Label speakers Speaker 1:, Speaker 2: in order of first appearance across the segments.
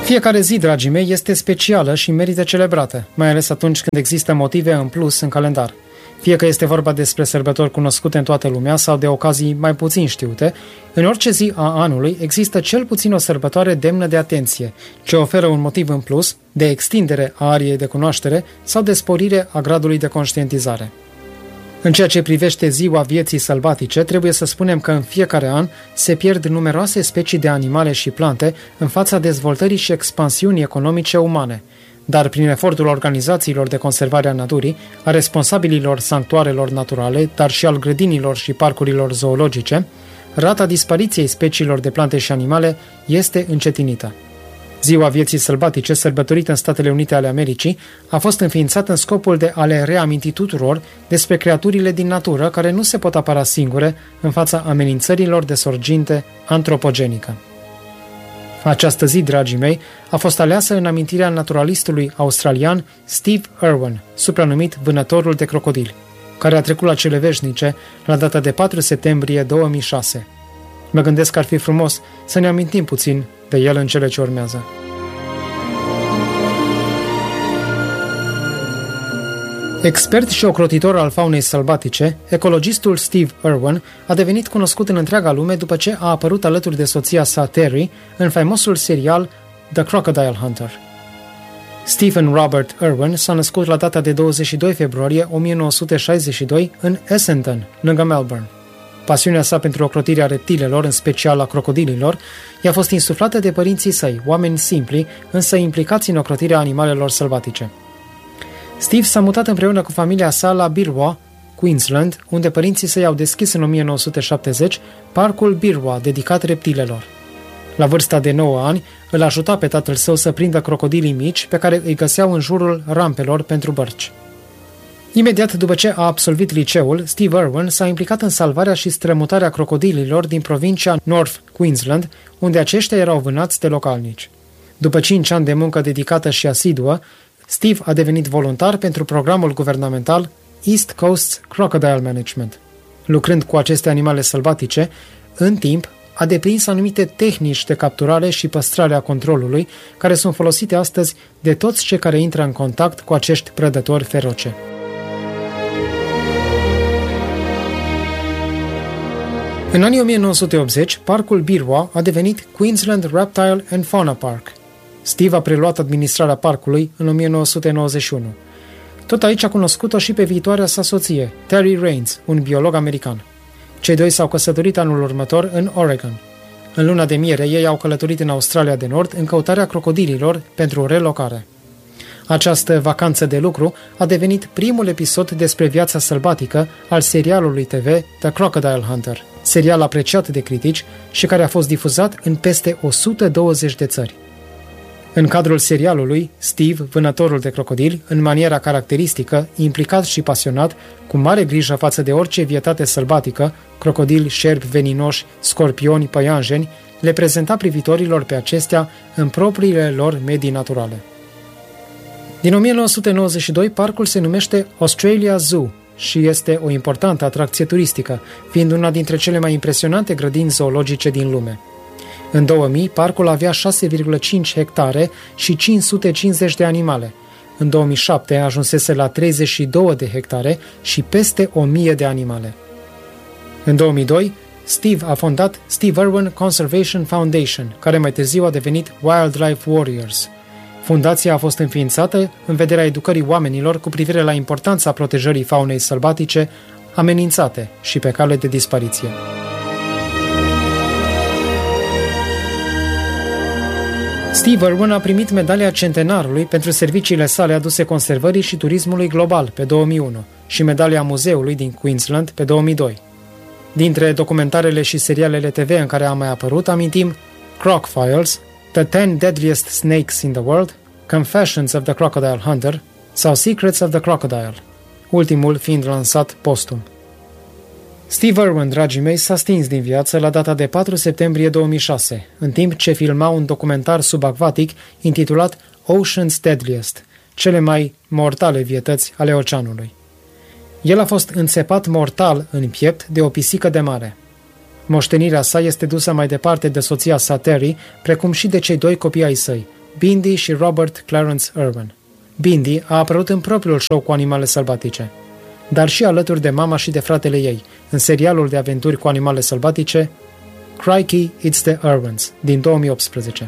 Speaker 1: Fiecare zi, dragii mei, este specială și merită celebrată, mai ales atunci când există motive în plus în calendar. Fie că este vorba despre sărbători cunoscute în toată lumea sau de ocazii mai puțin știute, în orice zi a anului există cel puțin o sărbătoare demnă de atenție, ce oferă un motiv în plus de extindere a ariei de cunoaștere sau de sporire a gradului de conștientizare. În ceea ce privește ziua vieții sălbatice, trebuie să spunem că în fiecare an se pierd numeroase specii de animale și plante în fața dezvoltării și expansiunii economice umane. Dar prin efortul organizațiilor de conservare a naturii, a responsabililor sanctuarelor naturale, dar și al grădinilor și parcurilor zoologice, rata dispariției speciilor de plante și animale este încetinită. Ziua vieții sălbatice, sărbătorită în Statele Unite ale Americii, a fost înființată în scopul de a le reaminti tuturor despre creaturile din natură care nu se pot apăra singure în fața amenințărilor de sorginte antropogenică. Această zi, dragii mei, a fost aleasă în amintirea naturalistului australian Steve Irwin, supranumit Vânătorul de crocodili, care a trecut la cele veșnice la data de 4 septembrie 2006. Mă gândesc că ar fi frumos să ne amintim puțin de el în cele ce urmează. Expert și ocrotitor al faunei sălbatice, ecologistul Steve Irwin a devenit cunoscut în întreaga lume după ce a apărut alături de soția sa Terry în faimosul serial The Crocodile Hunter. Stephen Robert Irwin s-a născut la data de 22 februarie 1962 în Essendon, lângă Melbourne. Pasiunea sa pentru ocrotirea reptilelor, în special a crocodililor, i-a fost insuflată de părinții săi, oameni simpli, însă implicați în ocrotirea animalelor sălbatice. Steve s-a mutat împreună cu familia sa la Birwa, Queensland, unde părinții săi au deschis în 1970 parcul Birwa, dedicat reptilelor. La vârsta de 9 ani, îl ajuta pe tatăl său să prindă crocodilii mici pe care îi găseau în jurul rampelor pentru bărci. Imediat după ce a absolvit liceul, Steve Irwin s-a implicat în salvarea și strămutarea crocodililor din provincia North Queensland, unde aceștia erau vânați de localnici. După 5 ani de muncă dedicată și asiduă, Steve a devenit voluntar pentru programul guvernamental East Coast Crocodile Management. Lucrând cu aceste animale sălbatice, în timp a deprins anumite tehnici de capturare și păstrare a controlului, care sunt folosite astăzi de toți cei care intră în contact cu acești prădători feroce. În anii 1980, parcul Birwa a devenit Queensland Reptile and Fauna Park. Steve a preluat administrarea parcului în 1991. Tot aici a cunoscut-o și pe viitoarea sa soție, Terry Raines, un biolog american. Cei doi s-au căsătorit anul următor în Oregon. În luna de miere, ei au călătorit în Australia de Nord în căutarea crocodililor pentru relocare. Această vacanță de lucru a devenit primul episod despre viața sălbatică al serialului TV The Crocodile Hunter, serial apreciat de critici și care a fost difuzat în peste 120 de țări. În cadrul serialului, Steve, vânătorul de crocodili, în maniera caracteristică, implicat și pasionat, cu mare grijă față de orice vietate sălbatică, crocodili, șerpi veninoși, scorpioni, păianjeni, le prezenta privitorilor pe acestea în propriile lor medii naturale. Din 1992, parcul se numește Australia Zoo și este o importantă atracție turistică, fiind una dintre cele mai impresionante grădini zoologice din lume. În 2000, parcul avea 6,5 hectare și 550 de animale. În 2007 ajunsese la 32 de hectare și peste 1000 de animale. În 2002, Steve a fondat Steve Irwin Conservation Foundation, care mai târziu a devenit Wildlife Warriors. Fundația a fost înființată în vederea educării oamenilor cu privire la importanța protejării faunei sălbatice amenințate și pe cale de dispariție. Steve Irwin a primit medalia Centenarului pentru serviciile sale aduse conservării și turismului global pe 2001 și medalia Muzeului din Queensland pe 2002. Dintre documentarele și serialele TV în care a mai apărut, amintim Croc Files, The 10 Deadliest Snakes in the World, Confessions of the Crocodile Hunter sau Secrets of the Crocodile, ultimul fiind lansat postum. Steve Irwin, dragii mei, s-a stins din viață la data de 4 septembrie 2006, în timp ce filma un documentar subacvatic intitulat Ocean's Deadliest, cele mai mortale vietăți ale oceanului. El a fost înțepat mortal în piept de o pisică de mare. Moștenirea sa este dusă mai departe de soția sa Terry, precum și de cei doi copii ai săi, Bindi și Robert Clarence Irwin. Bindi a apărut în propriul show cu animale sălbatice, dar și alături de mama și de fratele ei, în serialul de aventuri cu animale sălbatice Crikey, It's the Irwins, din 2018.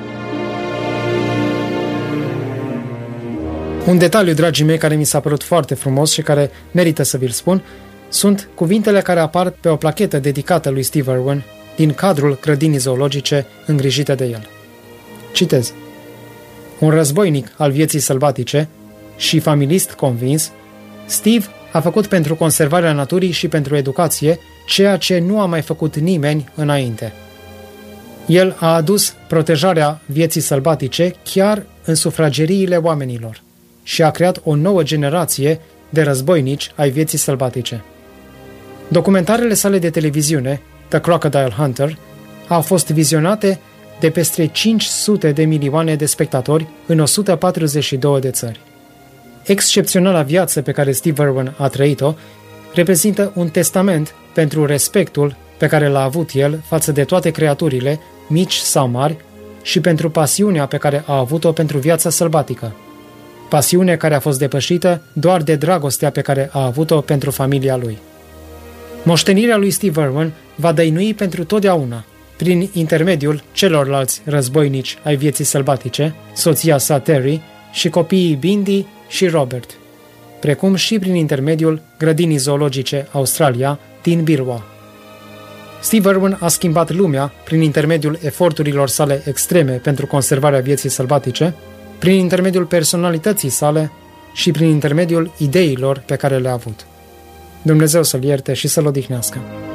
Speaker 1: Un detaliu, dragii mei, care mi s-a părut foarte frumos și care merită să vi-l spun, sunt cuvintele care apar pe o plachetă dedicată lui Steve Irwin din cadrul grădinii zoologice îngrijite de el. Citez. Un războinic al vieții sălbatice și familist convins, Steve a făcut pentru conservarea naturii și pentru educație ceea ce nu a mai făcut nimeni înainte. El a adus protejarea vieții sălbatice chiar în sufrageriile oamenilor și a creat o nouă generație de războinici ai vieții sălbatice. Documentarele sale de televiziune, The Crocodile Hunter, au fost vizionate de peste 500 de milioane de spectatori în 142 de țări. Excepționala viață pe care Steve Irwin a trăit-o reprezintă un testament pentru respectul pe care l-a avut el față de toate creaturile, mici sau mari, și pentru pasiunea pe care a avut-o pentru viața sălbatică. Pasiune care a fost depășită doar de dragostea pe care a avut-o pentru familia lui. Moștenirea lui Steve Irwin va dăinui pentru totdeauna, prin intermediul celorlalți războinici ai vieții sălbatice, soția sa Terry și copiii Bindi și Robert, precum și prin intermediul grădinii zoologice Australia din Birwa. Steve Irwin a schimbat lumea prin intermediul eforturilor sale extreme pentru conservarea vieții sălbatice, prin intermediul personalității sale și prin intermediul ideilor pe care le-a avut. Dumnezeu să-l ierte și să-l odihnească.